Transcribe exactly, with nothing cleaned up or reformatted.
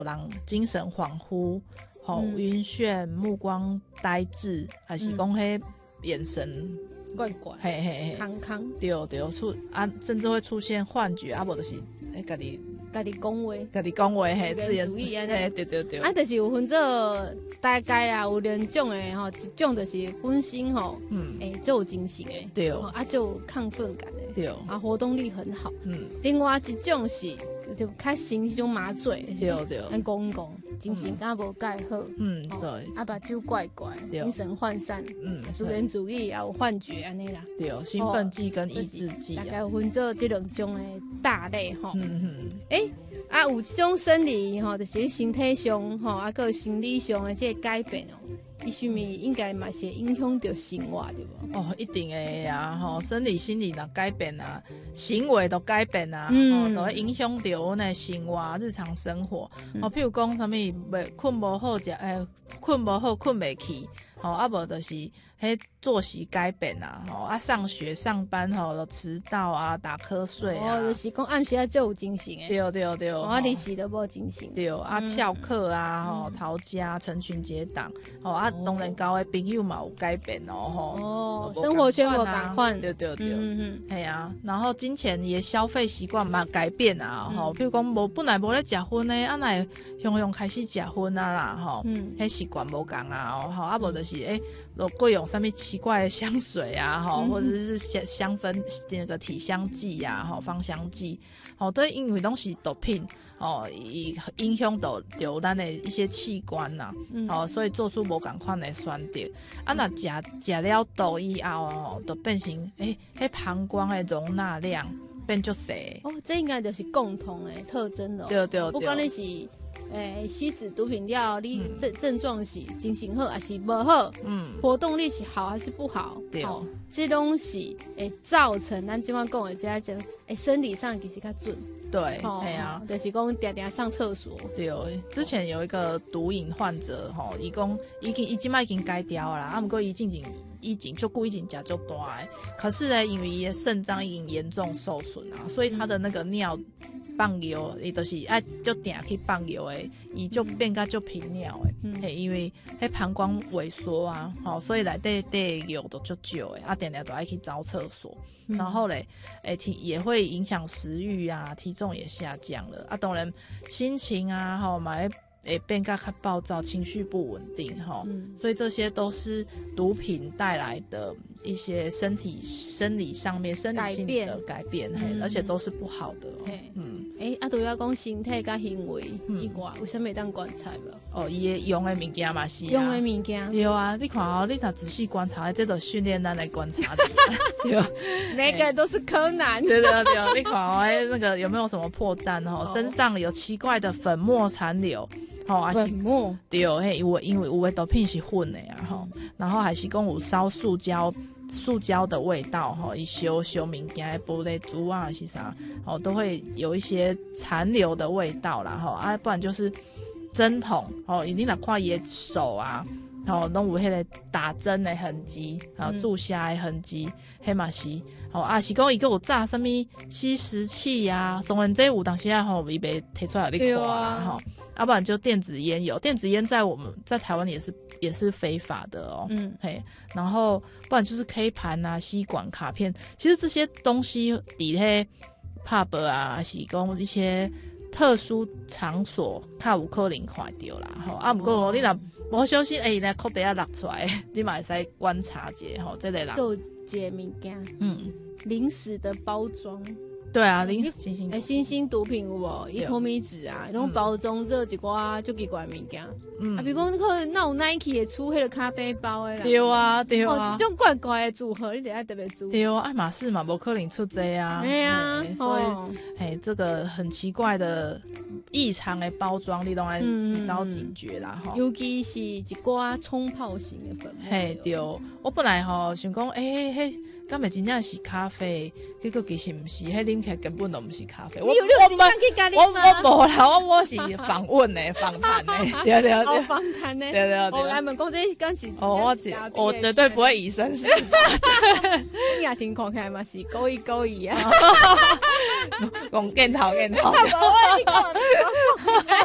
人精神恍惚，吼、哦、晕、嗯、眩、目光呆滞，还是讲迄眼神怪怪， 嘿嘿嘿， 康康， 对对出啊，甚至会出现幻觉，啊，无就是诶，家己。 家己讲话， 家己讲话嘿， 自言自语安尼， 嘿，对对对。 啊，就是有分做大概啦，有两种诶吼，一种就是本身吼，嗯，诶，就有精神诶， 对， 啊，就有亢奋感诶， 对， 啊，活动力很好， 嗯。 另外一种是就较形迄种麻醉， 对对， 咱讲讲精神敢无介好， 嗯，对， 啊，目睭怪怪，精神涣散，嗯，自言自语也有幻觉安尼啦， 对，兴奋剂跟抑制剂， 大概有分做这两种诶大类吼， 嗯嗯， 诶。啊，有这种生理吼，就是身体上吼，啊，个心理上的这个改变哦，伊是毋是应该嘛是影响到生活对无？ 哦，一定会啊，吼，生理心理若改变啊，行为都改变啊， 嗯， 都会影响到阮的生活、日常生活。哦，譬如讲啥物，袂困无好，食诶，困无好，困袂去，吼，啊无就是迄作息改变啊，吼，啊上学上班吼，都迟到啊，打瞌睡啊， 哦，就是讲暗时啊，就有精神诶， 对对对， 啊，你时都无精神， 对啊，翘课啊，吼，逃家，成群结党，吼啊，当然交的朋友嘛有改变哦，吼， 哦，生活圈无共款， 对对对， 嗯嗯， 系啊，然后金钱也消费习惯嘛改变啊，吼，譬如讲无本来无咧食薰诶，啊来雄雄开始食薰啊啦，吼，嗯，迄习惯无共啊，吼，啊无就是诶，如果用啥物奇怪的香水啊，吼，或者是香香氛那个体香剂啊，吼，芳香剂，吼，都因为拢是毒品。哦，伊影响到着咱的一些器官呐、啊，嗯、哦，所以做出无共款的选择。啊，若食食了毒以后哦，就变成诶，迄膀胱的容纳量变足细。 哦，这应该就是共同的特征咯。 对对对， 不管你是诶吸食毒品了，你症症状是精神好还是不好，嗯，活动力是好还是不好， 对，哦、 这东西会造成咱即摆讲的这种诶生理上其实较准。 对，哎哦呀、啊， 就是讲定定上厕所。 对，之前有一个毒瘾患者，吼，伊讲已经伊即摆已经改掉啦，啊，不过伊进前以前就故意已经食足大的，可是呢，因为伊的肾脏已经严重受损啊，所以他的那个尿。放尿，伊就是爱就定去放尿的，伊就变甲就频尿的，嗯、因为迄膀胱萎缩啊，吼、哦，所以内底底尿都足少的，啊，定定都爱去找厕所，嗯、然后嘞，诶、欸，体也会影响食欲啊，体重也下降了，啊，当然心情啊，吼、哦，嘛会会变甲较暴躁，情绪不稳定，吼、哦，嗯、所以这些都是毒品带来的。一些身体生理上面生理性的改变，嘿、嗯，而且都是不好的、哦。 嗯，诶、欸，啊，都要讲身体甲行为以外，有啥物当观察无？ 哦，伊诶用诶物件嘛是、啊。 用诶物件。 有啊，你看哦，你若仔细观察，这都训练咱来观察的。有， 每个都是柯南。 对对对，你看哦，那个有没有什么破绽哦？哦身上有奇怪的粉末残留。吼、哦， 粉末对，嘿，因为因为有诶毒品是混的啊，吼、嗯，然后还是讲有烧塑胶。塑胶的味道，哈，一烧烧物件的玻璃珠啊，还是啥，哦，都会有一些残留的味道啦，哈，啊，不然就是针筒，哦，一定若看伊的手啊，哦，拢有迄个打针的痕迹，啊，注射的痕迹，迄嘛是，哦，啊是讲伊个有炸什么吸食器啊，当然这有当时啊，吼，伊被摕出来你看啦，吼。要、啊、不然就电子烟有，电子烟在我们在台湾也是也是非法的哦，嗯，嘿，然后不然就是 K 盘啊、吸管、卡片，其实这些东西底迄 pub 啊，还是讲一些特殊场所，较有可能看到啦，吼、啊，不过你若无小心，哎、欸，来裤底下落出来，你嘛会使观察一下吼，这个人。 有一个物件，嗯，零食的包装。 对啊，零新兴诶，新兴毒品有无？伊透明纸啊，迄种包装做一寡足奇怪物件。嗯，啊，比如讲，可能那有 Nike 会出迄个咖啡包诶啦。 对啊，对啊。 哦，这种怪怪的组合，你得爱特别注意。 对啊，爱马仕嘛，无可能出这啊。 对啊， 所以，嘿、哦，这个很奇怪的异常的包装，你都爱提高警觉啦，哈、嗯。 尤其是一寡冲泡型的粉末。 嘿，对，我本来吼想讲，诶、欸，迄敢袂真正是咖啡，结果其实毋是，迄啉起来根本都毋是咖啡。 你有认真去咖喱吗？ 我我无啦，我我是访问的，访谈的，对对对， 访谈的， 对对对。 我来问讲这刚是哦，我我绝对不会以身试法。 你也听看起来嘛是故意故意啊， 讲镜头镜头。